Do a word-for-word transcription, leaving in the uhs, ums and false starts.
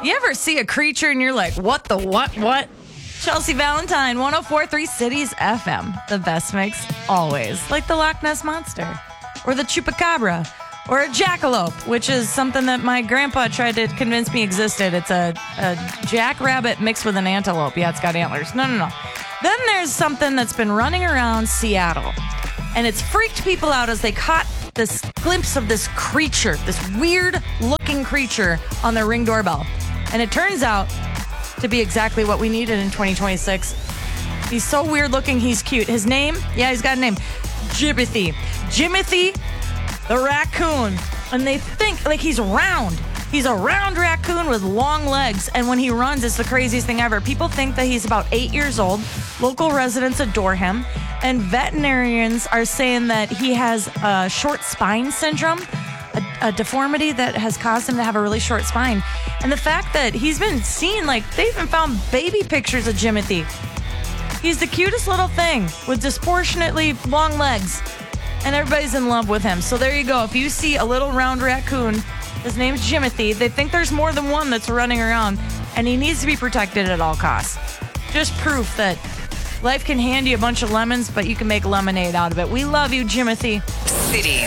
You ever see a creature and you're like, what the what, what? Chelsea Valentine, one oh four point three Cities F M. The best mix always. Like the Loch Ness Monster, or the Chupacabra, or a jackalope, which is something that my grandpa tried to convince me existed. It's a, a jackrabbit mixed with an antelope. Yeah, it's got antlers. No, no, no. Then there's something that's been running around Seattle, and it's freaked people out as they caught this glimpse of this creature, this weird-looking creature on their Ring doorbell. And it turns out to be exactly what we needed in twenty twenty-six. He's so weird-looking, he's cute. His name? Yeah, he's got a name. Jimothy. Jimothy the raccoon. And they think, like, he's round. He's a round raccoon with long legs, and when he runs, it's the craziest thing ever. People think that he's about eight years old. Local residents adore him, and veterinarians are saying that he has a short spine syndrome, a, a deformity that has caused him to have a really short spine. And the fact that he's been seen, like, they even found baby pictures of Jimothy. He's the cutest little thing with disproportionately long legs, and everybody's in love with him. So there you go. If you see a little round raccoon, his name's Jimothy. They think there's more than one that's running around, and he needs to be protected at all costs. Just proof that life can hand you a bunch of lemons, but you can make lemonade out of it. We love you, Jimothy. Cities.